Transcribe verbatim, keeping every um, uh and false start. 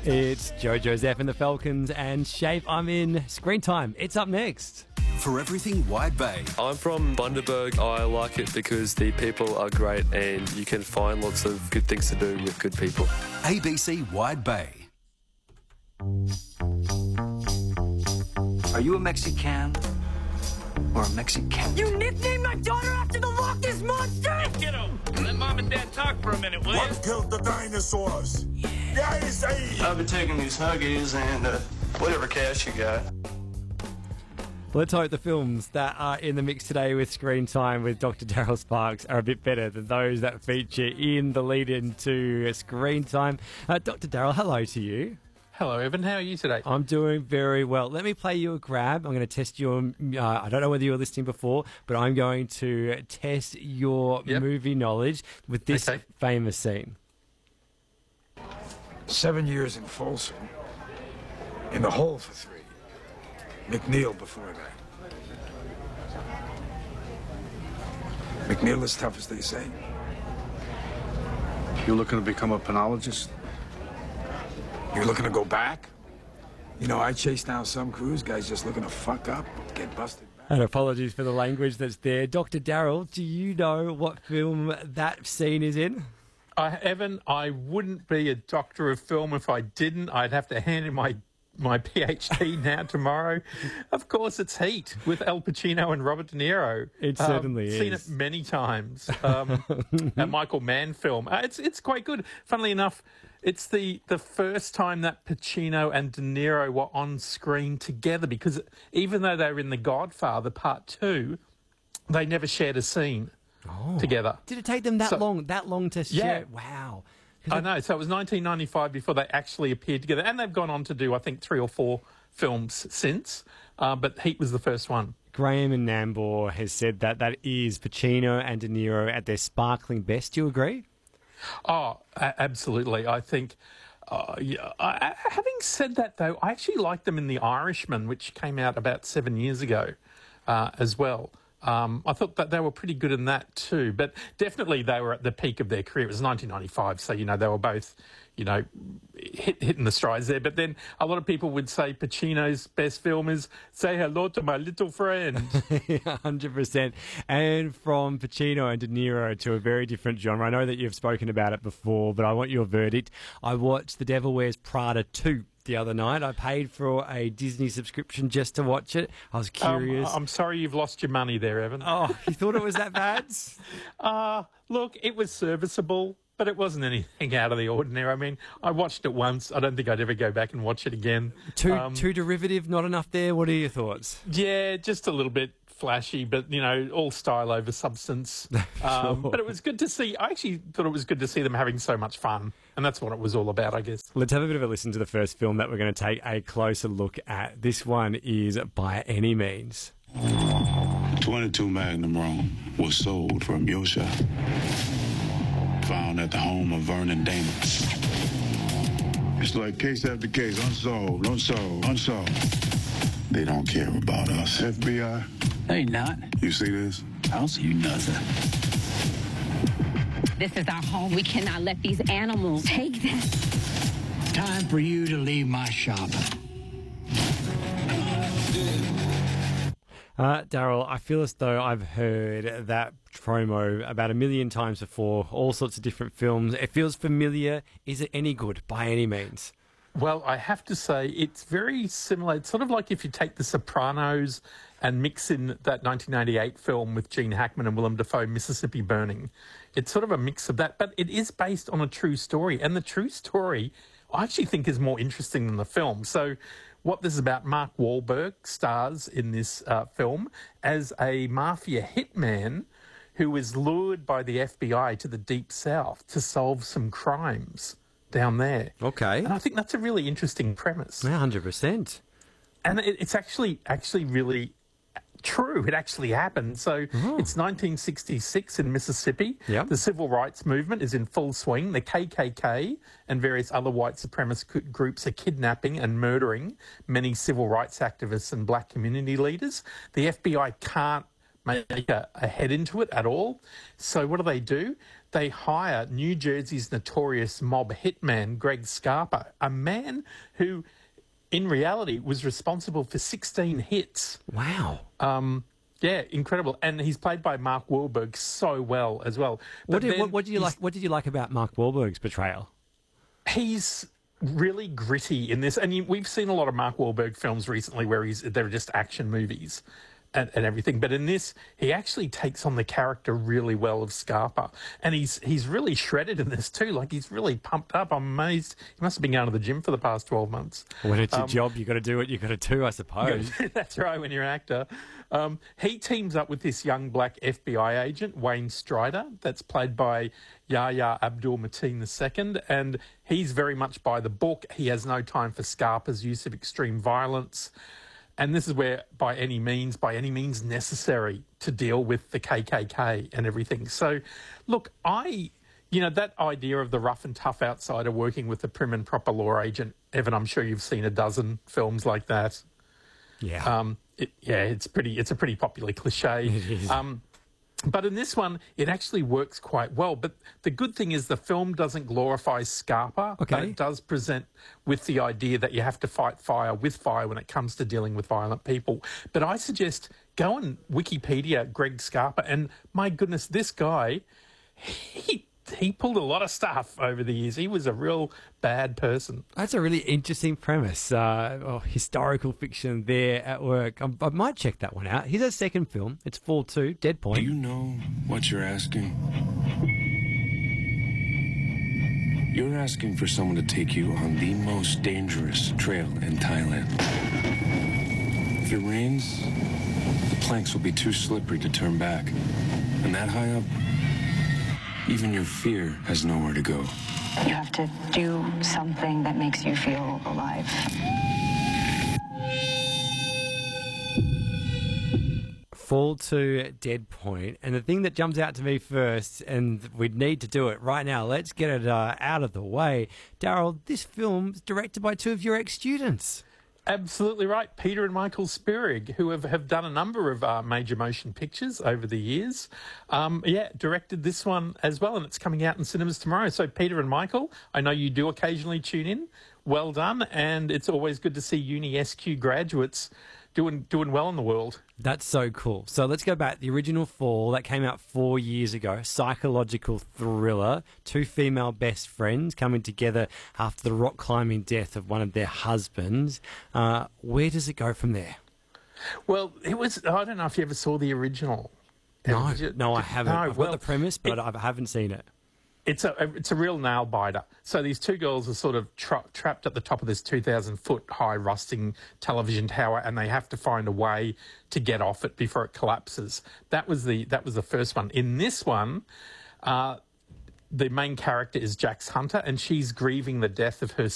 It's Joe Joseph and the Falcons and Shape. I'm in Screen Time. It's up next. For everything Wide Bay. I'm from Bundaberg. I like it because the people are great and you can find lots of good things to do with good people. A B C Wide Bay. Are you a Mexican or a Mexican? You nicknamed my daughter after the Loch Ness Monster? Get him. Let mom and dad talk for a minute, will you? What killed the dinosaurs? Yeah. Yes, I... I've been taking these Huggies and uh, whatever cash you got. Let's hope the films that are in the mix today with Screen Time with Doctor Daryl Sparks are a bit better than those that feature in the lead-in to Screen Time. Uh, Doctor Daryl, hello to you. Hello, Evan. How are you today? I'm doing very well. Let me play you a grab. I'm going to test your... Uh, I don't know whether you were listening before, but I'm going to test your yep. movie knowledge with this okay. famous scene. Seven years in Folsom. In the hole for three. McNeil before that. McNeil is tough as they say. You're looking to become a penologist? You're looking to go back? You know, I chased down some cruise guys just looking to fuck up, get busted back. And apologies for the language that's there. Doctor Daryl, do you know what film that scene is in? Uh, Evan, I wouldn't be a doctor of film if I didn't. I'd have to hand in my my PhD now tomorrow. Of course, it's Heat with Al Pacino and Robert De Niro. It certainly um, is. Seen it many times. Um, a Michael Mann film. Uh, it's it's quite good. Funnily enough, it's the, the first time that Pacino and De Niro were on screen together because even though they were in The Godfather Part Two, they never shared a scene oh. together. Did it take them that so, long? That long to share? Yeah. Wow. I know. So it was nineteen ninety-five before they actually appeared together. And they've gone on to do, I think, three or four films since. Uh, but Heat was the first one. Graham and Nambour has said that that is Pacino and De Niro at their sparkling best. Do you agree? Oh, a- absolutely. I think... Uh, yeah. I, having said that, though, I actually liked them in The Irishman, which came out about seven years ago uh, as well. Um, I thought that they were pretty good in that too, but definitely they were at the peak of their career. It was nineteen ninety-five, so, you know, they were both, you know, hit, hitting the strides there. But then a lot of people would say Pacino's best film is Say Hello to My Little Friend. one hundred percent. And from Pacino and De Niro to a very different genre. I know that you've spoken about it before, but I want your verdict. I watched The Devil Wears Prada two the other night. I paid for a Disney subscription just to watch it. I was curious. Um, I'm sorry you've lost your money there, Evan. Oh, you thought it was that bad? uh, look, it was serviceable, but it wasn't anything out of the ordinary. I mean, I watched it once. I don't think I'd ever go back and watch it again. Too, um, too derivative, not enough there? What are your thoughts? Yeah, just a little bit flashy, but, you know, all style over substance. Sure. Um, but it was good to see. I actually thought it was good to see them having so much fun, and that's what it was all about, I guess. Let's have a bit of a listen to the first film that we're going to take a closer look at. This one is By Any Means. twenty-two Magnum Rum was sold from your shop. Found at the home of Vernon Damon. It's like case after case, unsolved, unsolved, unsolved. They don't care about us. F B I? They not. You see this? I don't see you nothing. This is our home. We cannot let these animals take this. Time for you to leave my shop. Uh, Daryl, I feel as though I've heard that promo about a million times before, all sorts of different films. It feels familiar. Is it any good by any means? Well, I have to say it's very similar. It's sort of like if you take The Sopranos and mix in that nineteen ninety-eight film with Gene Hackman and Willem Dafoe, Mississippi Burning. It's sort of a mix of that, but it is based on a true story. And the true story, I actually think, is more interesting than the film. So what this is about, Mark Wahlberg stars in this uh, film as a mafia hitman who is lured by the F B I to the Deep South to solve some crimes down there. Okay. And I think that's a really interesting premise. Yeah, one hundred percent. And it, it's actually actually really true. It actually happened. So oh. It's nineteen sixty-six in Mississippi. Yep. The civil rights movement is in full swing. The K K K and various other white supremacist groups are kidnapping and murdering many civil rights activists and black community leaders. The F B I can't make a, a head into it at all. So what do they do? They hire New Jersey's notorious mob hitman, Greg Scarpa, a man who, in reality, was responsible for sixteen hits. Wow. Um, yeah, incredible. And he's played by Mark Wahlberg so well as well. What But did, then what, what did you he's- like? What did you like about Mark Wahlberg's portrayal? He's really gritty in this, and you, we've seen a lot of Mark Wahlberg films recently where he's they're just action movies and, and everything. But in this, he actually takes on the character really well of Scarpa, and he's he's really shredded in this too. Like he's really pumped up. I'm amazed. He must have been going to the gym for the past twelve months. When it's your Um, job, you got to do what you got to do, I suppose. That's right, when you're an actor. Um, he teams up with this young black F B I agent, Wayne Strider, that's played by Yahya Abdul-Mateen the Second, and he's very much by the book. He has no time for Scarpa's use of extreme violence. And this is where, by any means, by any means necessary to deal with the K K K and everything. So, look, I... You know, that idea of the rough and tough outsider working with the prim and proper law agent, Evan, I'm sure you've seen a dozen films like that. Yeah. Um, it, yeah, it's pretty. It's a pretty popular cliche. It is. Um, but in this one, it actually works quite well. But the good thing is the film doesn't glorify Scarpa. Okay. But it does present with the idea that you have to fight fire with fire when it comes to dealing with violent people. But I suggest go and Wikipedia Greg Scarpa, and my goodness, this guy, he. He pulled a lot of stuff over the years. He was a real bad person. That's a really interesting premise. Uh, oh, historical fiction there at work. I, I might check that one out. Here's a second film. It's Fall two, Dead Point. Do you know what you're asking? You're asking for someone to take you on the most dangerous trail in Thailand. If it rains, the planks will be too slippery to turn back. And that high up, even your fear has nowhere to go. You have to do something that makes you feel alive. Fall two, Dead Point. And the thing that jumps out to me first, and we need to do it right now, let's get it uh, out of the way. Daryl, this film is directed by two of your ex-students. Absolutely right. Peter and Michael Spierig, who have, have done a number of uh, major motion pictures over the years. Um, yeah, directed this one as well, and it's coming out in cinemas tomorrow. So Peter and Michael, I know you do occasionally tune in. Well done, and it's always good to see Uni S Q graduates doing doing well in the world. That's so cool. So let's go back. The original Fall, that came out four years ago. Psychological thriller. Two female best friends coming together after the rock climbing death of one of their husbands. Uh, where does it go from there? Well, it was, I don't know if you ever saw the original. No, Did you- no, I did- haven't. no, I've well, got the premise, but it- I haven't seen it. It's a it's a real nail biter. So these two girls are sort of tra- trapped at the top of this two thousand foot high rusting television tower, and they have to find a way to get off it before it collapses. That was the that was the first one. In this one, uh, the main character is Jax Hunter, and she's grieving the death of her